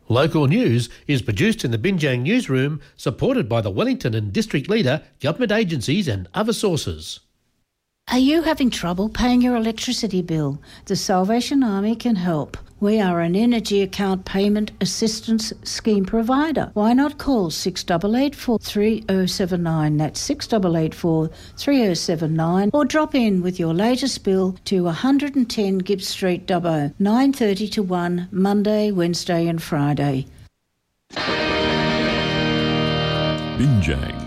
Local news is produced in the Binjang newsroom, supported by the Wellington and District Leader, government agencies and other sources. Are you having trouble paying your electricity bill? The Salvation Army can help. We are an energy account payment assistance scheme provider. Why not call 6884 3079, that's 6884 3079, or drop in with your latest bill to 110 Gibbs Street, Dubbo, 9:30 to 1, Monday, Wednesday and Friday. Binjang